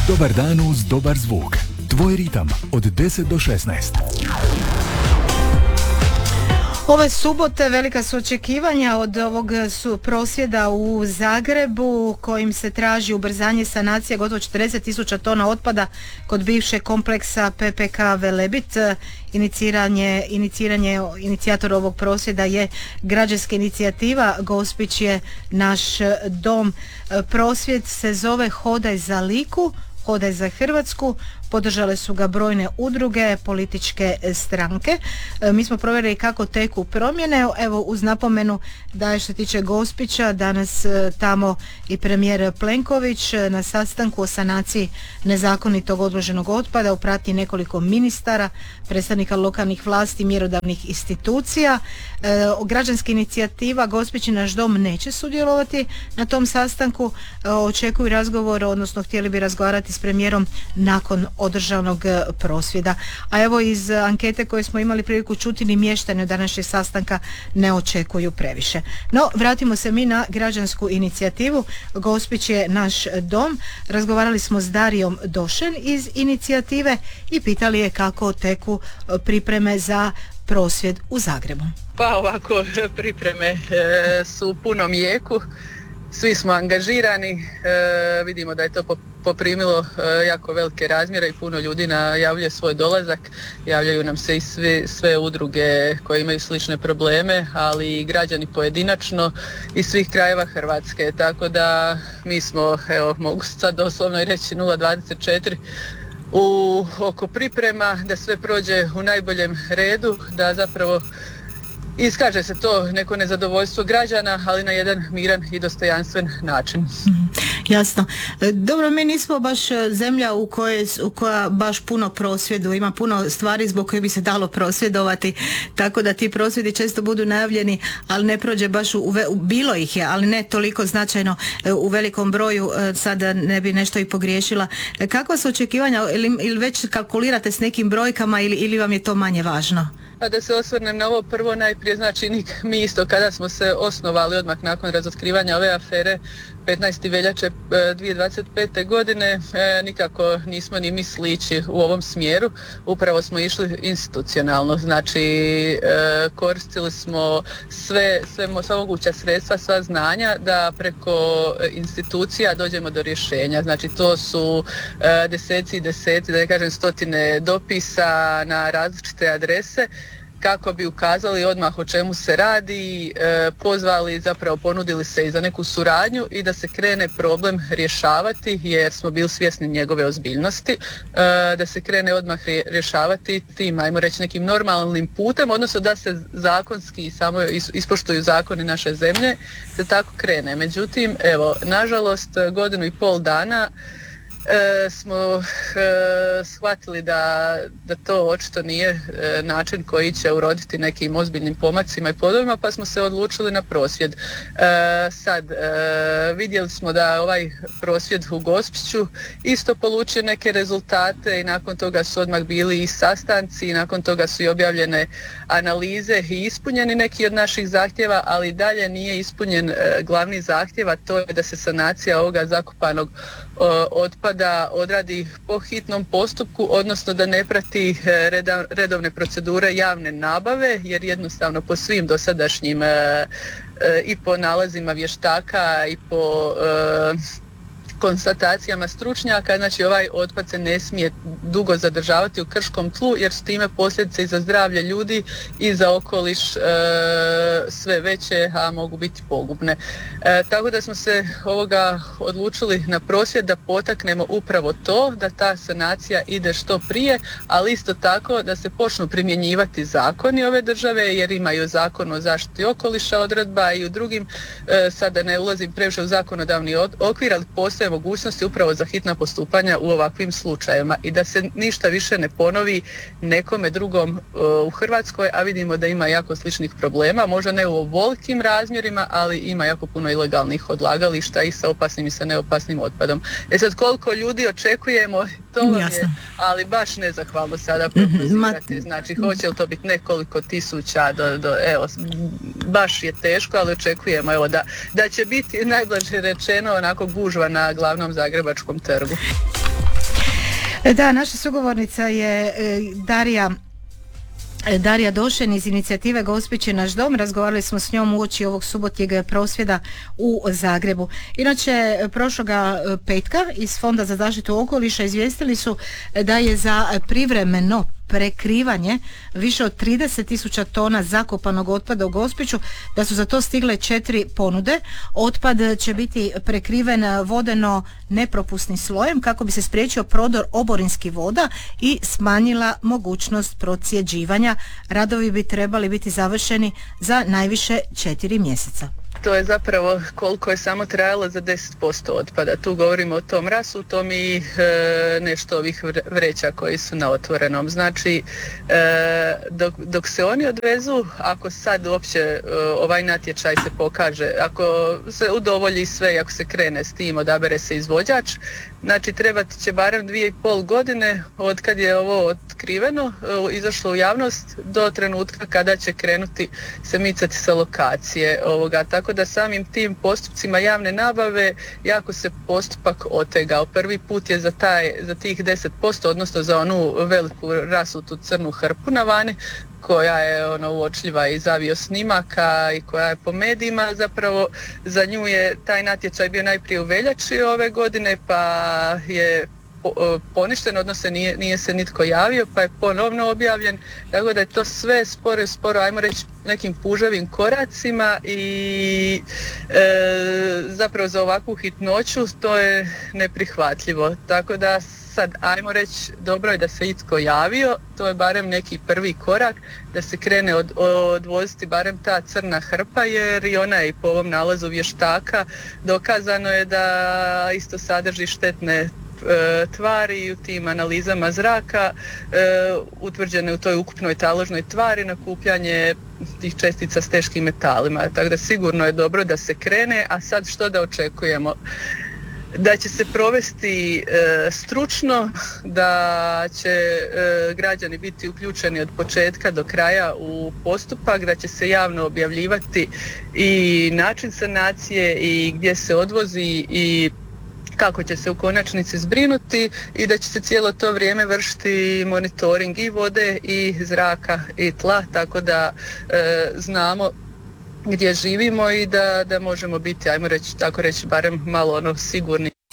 Dobar dan uz dobar zvuk. Tvoj ritam od 10 do 16. Ove subote velika su očekivanja od ovog prosvjeda u Zagrebu kojim se traži ubrzanje sanacije gotovo 40.000 tona otpada kod bivšeg kompleksa PPK Velebit. Inicijator ovog prosvjeda je građanska inicijativa Gospić je naš dom. Prosvjed se zove Hodaj za Liku, Hodaj za Hrvatsku. Podržale su ga brojne udruge, političke stranke. Mi smo provjerili kako teku promjene. Evo, uz napomenu da je što se tiče Gospića danas tamo i premijer Plenković na sastanku o sanaciji nezakonitog odloženog otpada u pratnji nekoliko ministara, predstavnika lokalnih vlasti, mjerodavnih institucija. Građanska inicijativa Gospić je naš dom neće sudjelovati na tom sastanku. Očekuju razgovor, odnosno htjeli bi razgovarati s premijerom nakon održanog prosvjeda. A evo iz ankete koje smo imali priliku čuti, ni mještani od današnjeg sastanka ne očekuju previše. No, vratimo se mi na građansku inicijativu Gospić je naš dom. Razgovarali smo s Darijom Došen iz inicijative i pitali je kako teku pripreme za prosvjed u Zagrebu. Pa ovako, pripreme su u punom jeku. Svi smo angažirani, vidimo da je to poprimilo jako velike razmjere i puno ljudi najavljuje svoj dolazak. Javljaju nam se i sve udruge koje imaju slične probleme, ali i građani pojedinačno iz svih krajeva Hrvatske. Tako da mi smo, evo mogu sad doslovno i reći 0,24 oko priprema, da sve prođe u najboljem redu, da zapravo iskaže se to neko nezadovoljstvo građana, ali na jedan miran i dostojanstven način. Jasno. Dobro, mi nismo baš zemlja u koja baš puno prosvjeduje, ima puno stvari zbog koje bi se dalo prosvjedovati, tako da ti prosvjedi često budu najavljeni, ali ne prođe baš bilo ih je, ali ne toliko značajno u velikom broju, sada ne bi nešto i pogriješila. Kakva su očekivanja, ili već kalkulirate s nekim brojkama ili vam je to manje važno? A da se osvrnem na ovo prvo, najprije znači mi isto kada smo se osnovali odmah nakon razotkrivanja ove afere 15. veljače 2025. godine, nikako nismo ni misli ići u ovom smjeru, upravo smo išli institucionalno, znači koristili smo sva moguća sredstva, sva znanja da preko institucija dođemo do rješenja, znači to su deseci, da ne kažem stotine dopisa na različite adrese, kako bi ukazali odmah o čemu se radi, pozvali, zapravo ponudili se i za neku suradnju i da se krene problem rješavati, jer smo bili svjesni njegove ozbiljnosti, da se krene odmah rješavati tim, ajmo reći, nekim normalnim putem, odnosno da se zakonski samo ispoštuju zakoni naše zemlje, da tako krene. Međutim, evo, nažalost, 1,5 dana smo shvatili da to očito nije način koji će uroditi nekim ozbiljnim pomacima i plodovima, pa smo se odlučili na prosvjed. Sad, vidjeli smo da ovaj prosvjed u Gospiću isto polučio neke rezultate i nakon toga su odmah bili i sastanci i nakon toga su i objavljene analize i ispunjeni neki od naših zahtjeva, ali dalje nije ispunjen glavni zahtjev, a to je da se sanacija ovoga zakopanog otpada odradi po hitnom postupku, odnosno da ne prati redovne procedure javne nabave, jer jednostavno po svim dosadašnjim i po nalazima vještaka i po konstatacijama stručnjaka, znači ovaj otpad se ne smije dugo zadržavati u krškom tlu, jer su time posljedice i za zdravlje ljudi i za okoliš sve veće, a mogu biti pogubne. Tako da smo se odlučili na prosvjed da potaknemo upravo to, da ta sanacija ide što prije, ali isto tako da se počnu primjenjivati zakoni ove države, jer imaju zakon o zaštiti okoliša odredba i u drugim, sada ne ulazim previše u zakonodavni okvir, ali postoje mogućnosti upravo za hitna postupanja u ovakvim slučajevima i da se ništa više ne ponovi nekome drugom u Hrvatskoj, a vidimo da ima jako sličnih problema, možda ne u ovolikim razmjerima, ali ima jako puno ilegalnih odlagališta i sa opasnim i sa neopasnim otpadom. Sad koliko ljudi očekujemo, to je, ali baš nezahvalno sada prognozirati, znači hoće li to biti nekoliko tisuća, evo, baš je teško, ali očekujemo evo, da će biti najblaže rečeno onako gužva na glavnom zagrebačkom trgu. Da, naša sugovornica je Darija Došen iz inicijative Gospić je naš dom. Razgovarali smo s njom uoči ovog subotnjeg prosvjeda u Zagrebu. Inače, prošloga petka iz Fonda za zaštitu okoliša izvijestili su da je za privremeno prekrivanje više od 30.000 tona zakopanog otpada u Gospiću, da su za to stigle 4 ponude. Otpad će biti prekriven vodeno nepropusnim slojem kako bi se spriječio prodor oborinskih voda i smanjila mogućnost procjeđivanja. Radovi bi trebali biti završeni za najviše 4 mjeseca. To je zapravo koliko je samo trajalo za 10% otpada. Tu govorimo o tom rasutom i nešto ovih vreća koji su na otvorenom. Znači, dok se oni odvezu, ako sad uopće ovaj natječaj se pokaže, ako se udovolji sve i ako se krene s tim, odabere se izvođač, znači trebati će barem 2,5 godine od kad je ovo otkriveno, izašlo u javnost, do trenutka kada će krenuti se micati sa lokacije ovoga. Tako da samim tim postupcima javne nabave jako se postupak otegao. Prvi put je za tih 10%, odnosno za onu veliku rasutu crnu hrpu na vani, koja je uočljiva iz aviosnimaka i koja je po medijima, zapravo za nju je taj natječaj bio najprije u veljači ove godine, pa je poništen, odnosno nije se nitko javio, pa je ponovno objavljen, tako da je to sve sporo, ajmo reći, nekim puževim koracima i zapravo za ovakvu hitnoću to je neprihvatljivo. Tako da sad, ajmo reći, dobro je da se itko javio, to je barem neki prvi korak, da se krene odvoziti barem ta crna hrpa, jer i ona je po ovom nalazu vještaka dokazano je da isto sadrži štetne tvari i u tim analizama zraka utvrđene u toj ukupnoj taložnoj tvari nakupljanje tih čestica s teškim metalima. Tako da sigurno je dobro da se krene, a sad što da očekujemo? Da će se provesti stručno, da će građani biti uključeni od početka do kraja u postupak, da će se javno objavljivati i način sanacije i gdje se odvozi i kako će se u konačnici zbrinuti i da će se cijelo to vrijeme vršiti monitoring i vode i zraka i tla, tako da znamo gdje živimo i da možemo biti, ajmo reći, tako reći, barem malo sigurni.